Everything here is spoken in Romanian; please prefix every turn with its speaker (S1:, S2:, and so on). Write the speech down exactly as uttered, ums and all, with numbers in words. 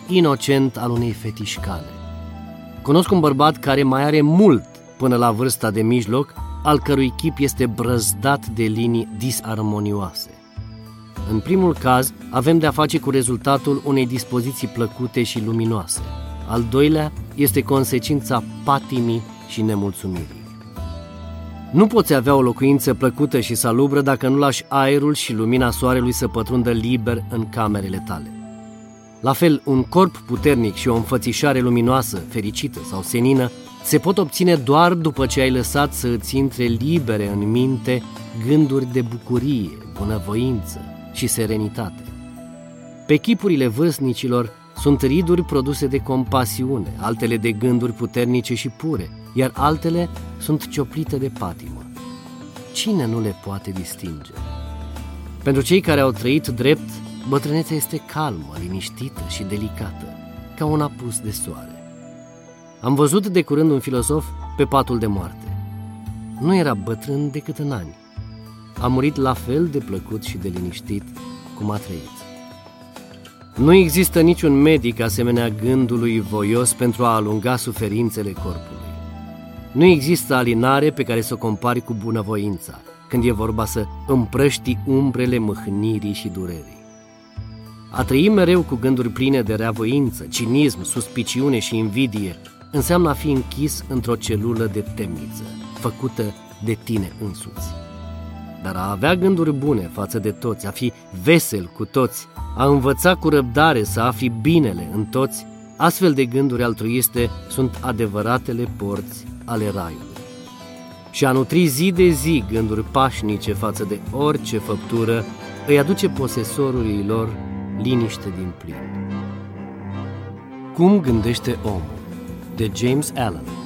S1: inocent al unei fetișcane. Cunosc un bărbat care mai are mult până la vârsta de mijloc, al cărui chip este brăzdat de linii disarmonioase. În primul caz, avem de-a face cu rezultatul unei dispoziții plăcute și luminoase. Al doilea este consecința patimii și nemulțumirii. Nu poți avea o locuință plăcută și salubră dacă nu lași aerul și lumina soarelui să pătrundă liber în camerele tale. La fel, un corp puternic și o înfățișare luminoasă, fericită sau senină se pot obține doar după ce ai lăsat să îți intre libere în minte gânduri de bucurie, bunăvoință și serenitate. Pe chipurile vârstnicilor sunt riduri produse de compasiune, altele de gânduri puternice și pure, iar altele sunt cioplite de patimă. Cine nu le poate distinge? Pentru cei care au trăit drept, bătrânețea este calmă, liniștită și delicată, ca un apus de soare. Am văzut de curând un filozof pe patul de moarte. Nu era bătrân decât în ani. A murit la fel de plăcut și de liniștit cum a trăit. Nu există niciun medic asemenea gândului voios pentru a alunga suferințele corpului. Nu există alinare pe care să o compari cu bunăvoința, când e vorba să împrăști umbrele mâhnirii și durerii. A trăi mereu cu gânduri pline de reavoință, cinism, suspiciune și invidie înseamnă a fi închis într-o celulă de temniță, făcută de tine însuți. Dar a avea gânduri bune față de toți, a fi vesel cu toți, a învăța cu răbdare să afli binele în toți, astfel de gânduri altruiste sunt adevăratele porți ale raiului. Și a nutri zi de zi gânduri pașnice față de orice făptură îi aduce posesorului lor liniște din plin. Cum gândește omul? De James Allen.